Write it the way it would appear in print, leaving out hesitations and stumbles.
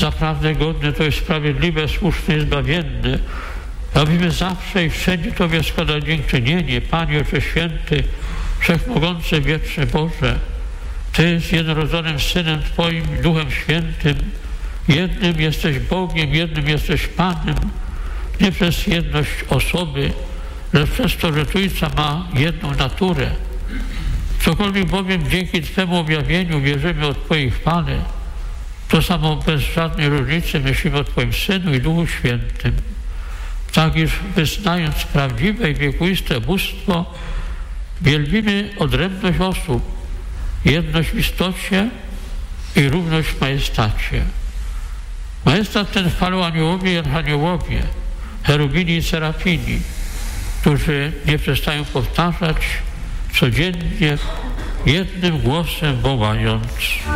zaprawdę godne to jest sprawiedliwe, słuszne i zbawienne, robimy zawsze i wszędzie Tobie składać dziękczynienie, Panie Ojcze Święty, Wszechmogący, Wieczny Boże. Ty z jednorodzonym Synem Twoim, Duchem Świętym, jednym jesteś Bogiem, jednym jesteś Panem, nie przez jedność osoby, lecz przez to, że Trójca ma jedną naturę. Cokolwiek bowiem dzięki Twemu objawieniu wierzymy o Twojej chwale, to samo bez żadnej różnicy myślimy o Twoim Synu i Duchu Świętym. Tak iż wyznając prawdziwe i wiekuiste bóstwo, wielbimy odrębność osób, jedność w istocie i równość w majestacie. Majestat ten chwalą aniołowie i archaniołowie, cherubini i serafini, którzy nie przestają powtarzać codziennie jednym głosem wołając: